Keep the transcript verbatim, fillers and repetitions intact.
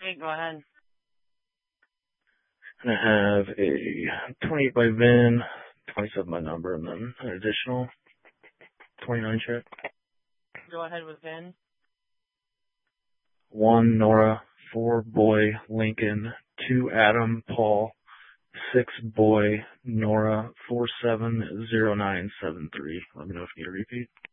Okay, go ahead. And I have a twenty-eight by V I N, twenty-seven by number, and then an additional twenty-nine check. Go ahead with V I N. One Nora, four Boy Lincoln, two Adam Paul, six Boy Nora, four seven zero nine seven three. Let me know if you need a repeat.